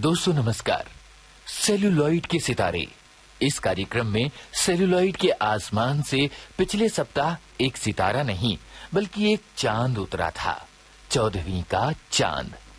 दोस्तों नमस्कार। सेल्यूलॉइड के सितारे इस कार्यक्रम में सेल्यूलॉइड के आसमान से पिछले सप्ताह एक सितारा नहीं बल्कि एक चांद उतरा था। 14वीं का चांद।